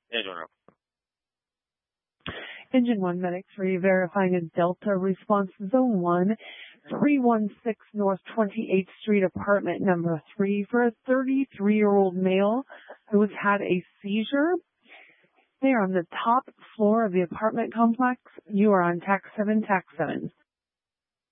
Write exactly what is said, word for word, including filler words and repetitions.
Engine one. Engine one, Medic three, verifying a Delta response zone one, three one six North twenty-eighth Street, apartment number three, for a thirty-three-year-old male who has had a seizure. They are on the top floor of the apartment complex. You are on tax seven, tax seven.